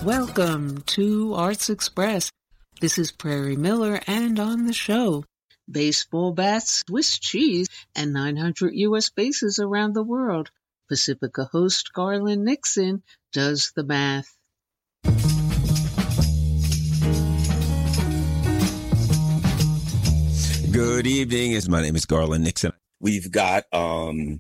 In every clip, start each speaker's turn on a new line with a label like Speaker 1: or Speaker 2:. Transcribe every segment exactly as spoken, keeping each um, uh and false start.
Speaker 1: Welcome to Arts Express. This is Prairie Miller, and on the show, baseball bats, Swiss cheese, and nine hundred U S bases around the world. Pacifica host Garland Nixon does the math.
Speaker 2: Good evening. My name is Garland Nixon. We've got um,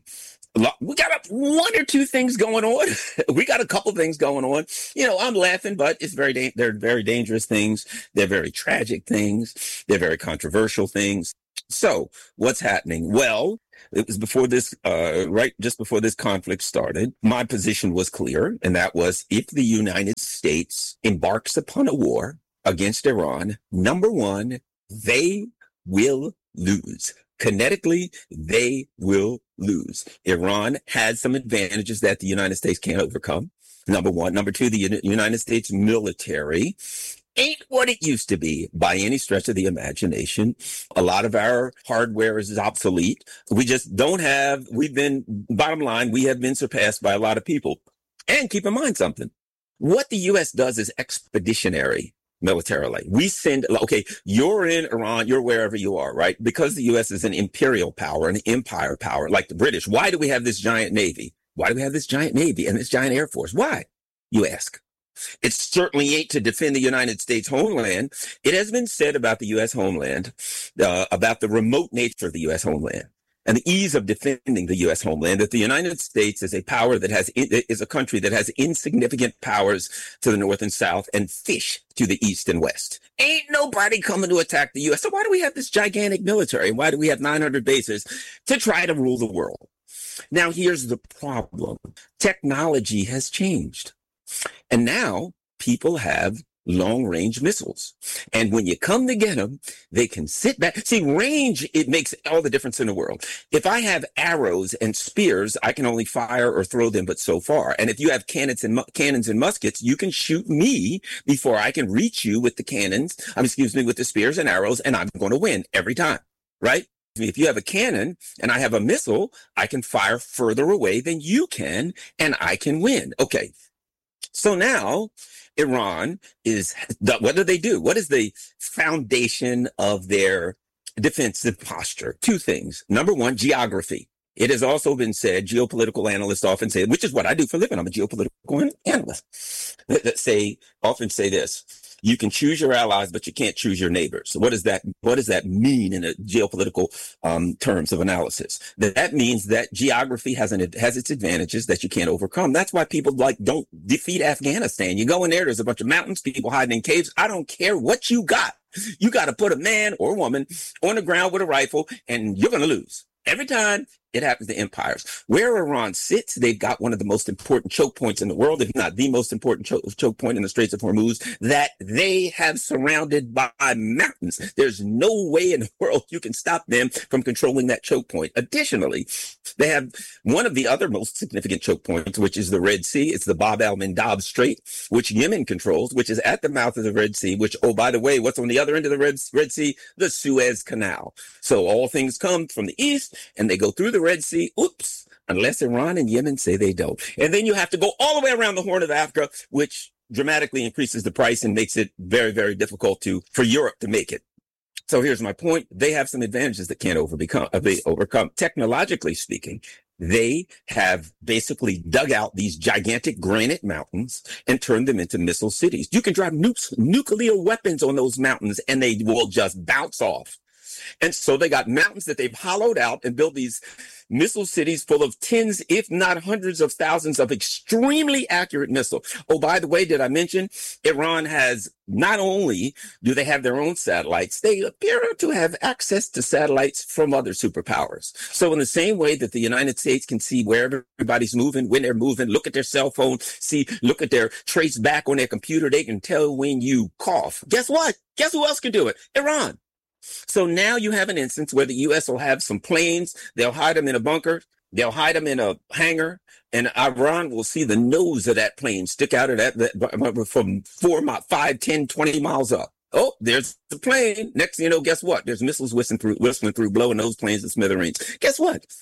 Speaker 2: we got a, one or two things going on. We got a couple things going on. You know, I'm laughing, but it's very da- they're very dangerous things. They're very tragic things. They're very controversial things. So, what's happening? Well, it was before this, uh, right just before this conflict started. My position was clear, and that was if the United States embarks upon a war against Iran, number one, they will lose. Kinetically, they will lose. Iran has some advantages that the United States can't overcome. Number one. Number two, the U- United States military ain't what it used to be by any stretch of the imagination. A lot of our hardware is obsolete. We just don't have, we've been, bottom line, we have been surpassed by a lot of people. And keep in mind something. What the U S does is expeditionary. Militarily, we send, okay, you're in Iran, you're wherever you are, right? Because the U S is an imperial power, an empire power, like the British. Why do we have this giant navy? Why do we have this giant navy and this giant air force? Why, you ask? It certainly ain't to defend the United States homeland. It has been said about the U S homeland, uh, about the remote nature of the U S homeland and the ease of defending the U S homeland, that the United States is a power that has, is a country that has insignificant powers to the north and south and fish to the east and west. Ain't nobody coming to attack the U S. So why do we have this gigantic military? Why do we have nine hundred bases to try to rule the world? Now, here's the problem. Technology has changed. And now people have long-range missiles. And when you come to get them, they can sit back. See, range, it makes all the difference in the world. If I have arrows and spears, I can only fire or throw them but so far. And if you have cannons and mu- cannons and muskets, you can shoot me before I can reach you with the cannons, um, excuse me, with the spears and arrows, and I'm going to win every time, right? If you have a cannon and I have a missile, I can fire further away than you can, and I can win. Okay. So now Iran is, what do they do? What is the foundation of their defensive posture? Two things. Number one, geography. It has also been said, geopolitical analysts often say, which is what I do for a living. I'm a geopolitical analyst. That say, often say this. You can choose your allies, but you can't choose your neighbors. So what does that, what does that mean in a geopolitical um, terms of analysis? That, that means that geography has an, it has its advantages that you can't overcome. That's why people like don't defeat Afghanistan. You go in there, there's a bunch of mountains, people hiding in caves. I don't care what you got. You got to put a man or a woman on the ground with a rifle and you're going to lose. Every time it happens to empires. Where Iran sits, they've got one of the most important choke points in the world, if not the most important cho- choke point in the Straits of Hormuz, that they have surrounded by mountains. There's no way in the world you can stop them from controlling that choke point. Additionally, they have one of the other most significant choke points, which is the Red Sea. It's the Bab al-Mandab Strait, which Yemen controls, which is at the mouth of the Red Sea, which, oh, by the way, what's on the other end of the Red, Red Sea? The Suez Canal. So all things come from the east and they go through the Red Sea. Oops. Unless Iran and Yemen say they don't. And then you have to go all the way around the Horn of Africa, which dramatically increases the price and makes it very, very difficult to, for Europe to make it. So here's my point. They have some advantages that can't overcome, uh, they overcome. Technologically speaking, they have basically dug out these gigantic granite mountains and turned them into missile cities. You can drop nukes, nuclear weapons on those mountains and they will just bounce off. And so they got mountains that they've hollowed out and built these missile cities full of tens, if not hundreds of thousands of extremely accurate missiles. Oh, by the way, did I mention Iran has not only do they have their own satellites, they appear to have access to satellites from other superpowers. So in the same way that the United States can see where everybody's moving, when they're moving, look at their cell phone, see, look at their trace back on their computer, they can tell when you cough. Guess what? Guess who else can do it? Iran. So now you have an instance where the U S will have some planes. They'll hide them in a bunker. They'll hide them in a hangar, and Iran will see the nose of that plane stick out of that, that from four, five, ten, twenty miles up. Oh, there's the plane. Next thing you know, guess what? There's missiles whistling through, whistling through, blowing those planes to smithereens. Guess what?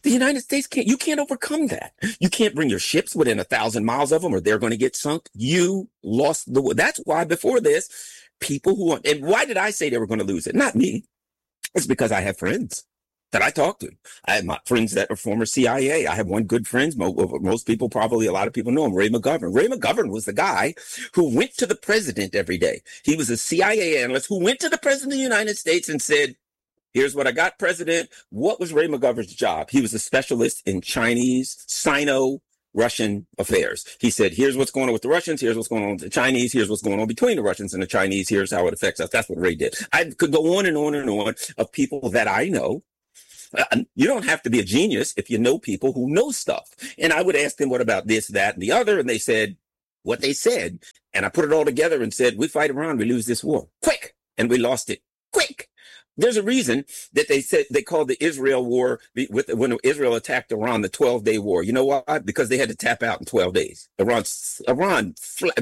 Speaker 2: The United States can't, you can't overcome that. You can't bring your ships within a thousand miles of them or they're going to get sunk. You lost the war. That's why before this, people who, and why did I say they were going to lose it? Not me. It's because I have friends that I talk to. I have my friends that are former C I A. I have one good friend. Most people, probably a lot of people know him, Ray McGovern. Ray McGovern was the guy who went to the president every day. He was a C I A analyst who went to the president of the United States and said, here's what I got, President. What was Ray McGovern's job? He was a specialist in Chinese, Sino-Russian affairs. He said, here's what's going on with the Russians. Here's what's going on with the Chinese. Here's what's going on between the Russians and the Chinese. Here's how it affects us. That's what Ray did. I could go on and on and on of people that I know. Uh, you don't have to be a genius if you know people who know stuff. And I would ask them, what about this, that, and the other? And they said what they said. And I put it all together and said, we fight Iran, we lose this war. Quick. And we lost it. Quick. There's a reason that they said they called the Israel war with when Israel attacked Iran the twelve day war. You know why? Because they had to tap out in twelve days. Iran, Iran,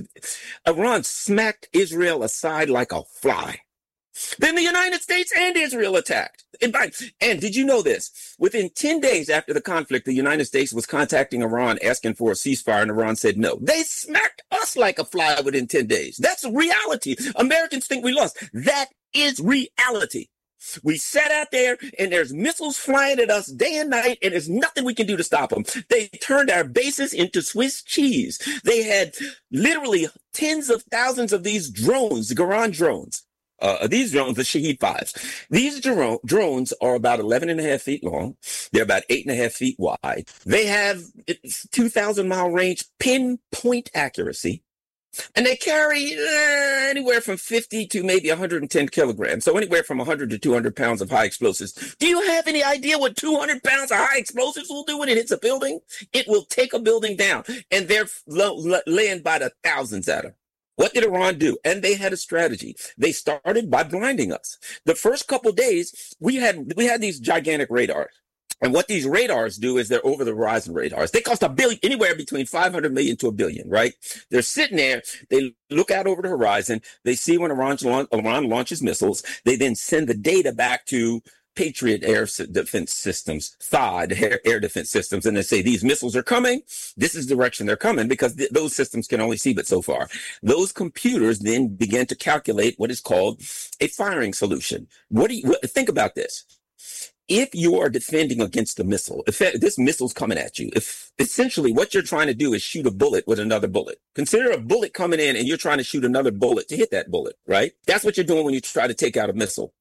Speaker 2: Iran smacked Israel aside like a fly. Then the United States and Israel attacked. And, by, and did you know this? Within ten days after the conflict, the United States was contacting Iran asking for a ceasefire, and Iran said no. They smacked us like a fly within ten days. That's reality. Americans think we lost. That is reality. We sat out there and there's missiles flying at us day and night and there's nothing we can do to stop them. They turned our bases into Swiss cheese. They had literally tens of thousands of these drones, the Garan drones. Uh, these drones, the Shahed fives. These dro- drones are about eleven and a half feet long. They're about eight and a half feet wide. They have two thousand mile range, pinpoint accuracy. And they carry uh, anywhere from fifty to maybe one hundred ten kilograms. So anywhere from one hundred to two hundred pounds of high explosives. Do you have any idea what two hundred pounds of high explosives will do when it hits a building? It will take a building down. And they're lo- lo- laying by the thousands at them. What did Iran do? And they had a strategy. They started by blinding us. The first couple of days, we had we had these gigantic radars. And what these radars do is they're over the horizon radars. They cost a billion, anywhere between five hundred million to a billion, right? They're sitting there. They look out over the horizon. They see when Iran, Iran launches missiles. They then send the data back to Patriot air defense systems, T H A D, air, air defense systems. And they say, these missiles are coming. This is the direction they're coming, because th- those systems can only see but so far. Those computers then begin to calculate what is called a firing solution. What do you what, think about this? If you are defending against a missile, if this missile's coming at you, if essentially what you're trying to do is shoot a bullet with another bullet. Consider a bullet coming in and you're trying to shoot another bullet to hit that bullet, right? That's what you're doing when you try to take out a missile.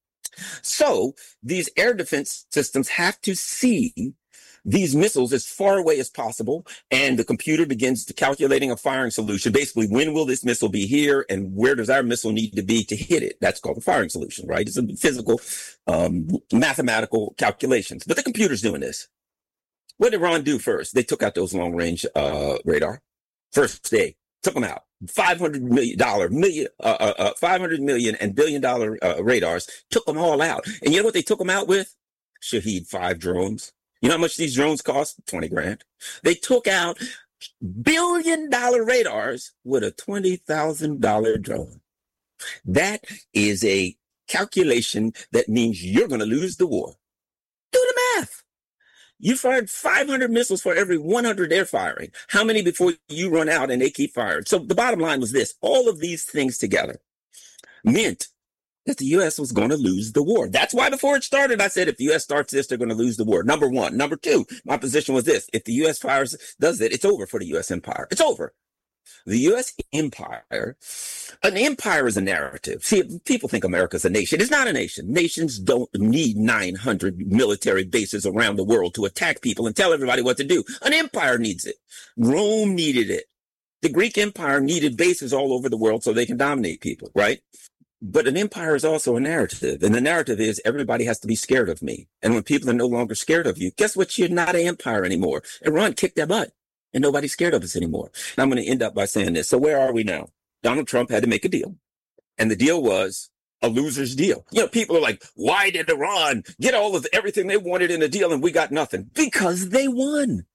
Speaker 2: So these air defense systems have to see these missiles as far away as possible, and the computer begins to calculating a firing solution. Basically, when will this missile be here, and where does our missile need to be to hit it? That's called a firing solution, right? It's a physical, um, mathematical calculations. But the computer's doing this. What did Iran do first? They took out those long-range uh, radar. First day, took them out. five hundred million dollars, million, uh, uh, uh, five hundred million and billion dollar uh, radars, took them all out. And you know what they took them out with? Shahed five drones. You know how much these drones cost? twenty grand. They took out billion dollar radars with a twenty thousand dollars drone. That is a calculation that means you're going to lose the war. Do the math. You fired five hundred missiles for every one hundred they're firing. How many before you run out and they keep firing? So the bottom line was this. All of these things together meant that the U S was going to lose the war. That's why before it started, I said, if the U S starts this, they're going to lose the war. Number one. Number two, my position was this. If the U S fires, does it, it's over for the U S empire. It's over. The U S empire, an empire is a narrative. See, people think America's a nation. It's not a nation. Nations don't need nine hundred military bases around the world to attack people and tell everybody what to do. An empire needs it. Rome needed it. The Greek Empire needed bases all over the world so they can dominate people, right? But an empire is also a narrative. And the narrative is everybody has to be scared of me. And when people are no longer scared of you, guess what? You're not an empire anymore. Iran kicked their butt and nobody's scared of us anymore. And I'm going to end up by saying this. So where are we now? Donald Trump had to make a deal. And the deal was a loser's deal. You know, people are like, why did Iran get all of everything they wanted in a deal and we got nothing? Because they won.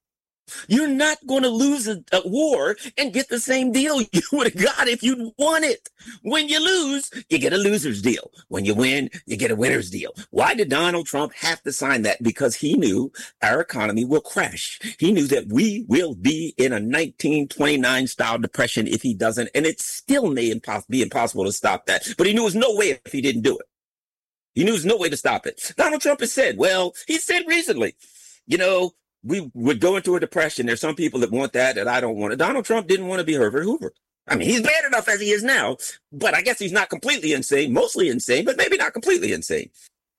Speaker 2: You're not going to lose a, a war and get the same deal you would have got if you'd won it. When you lose, you get a loser's deal. When you win, you get a winner's deal. Why did Donald Trump have to sign that? Because he knew our economy will crash. He knew that we will be in a nineteen twenty-nine style depression if he doesn't, and it still may impos- be impossible to stop that. But he knew there was no way if he didn't do it. He knew there's no way to stop it. Donald Trump has said, well, he said recently, you know, we would go into a depression. There's some people that want that, and I don't want it. Donald Trump didn't want to be Herbert Hoover. I mean, he's bad enough as he is now, but I guess he's not completely insane, mostly insane, but maybe not completely insane.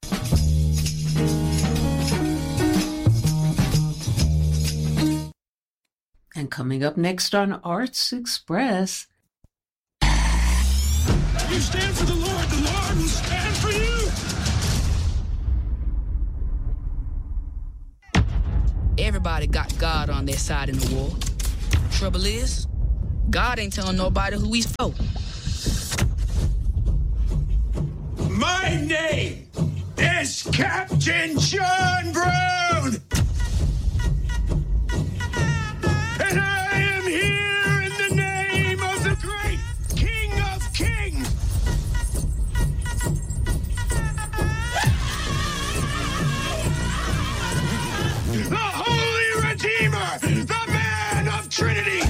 Speaker 1: And coming up next on Arts Express.
Speaker 3: You stand for the Lord, the Lord will stand for you.
Speaker 4: Everybody got God on their side in the war. Trouble is, God ain't telling nobody who he's for.
Speaker 3: My name is Captain John Brown. And I am here in the name of the great King of Kings. The Holy Redeemer, the man of Trinity.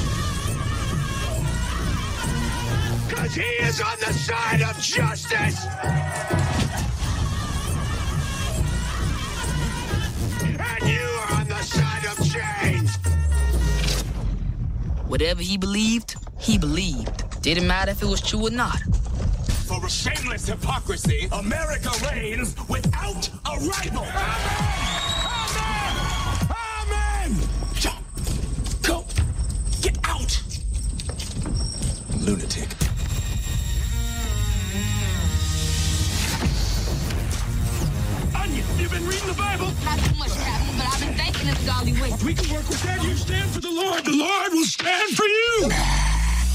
Speaker 3: Because he is on the side of justice. And you are on the side of change.
Speaker 4: Whatever he believed, he believed. Didn't matter if it was true or not.
Speaker 3: For a shameless hypocrisy, America reigns without a rival. Amen! Amen! John, go! Get out! Lunatic. Onion, you've been reading the Bible?
Speaker 4: Not too much, Captain, but I've been thinking this golly way.
Speaker 3: We can work with that. You stand for the Lord. The Lord will stand for you.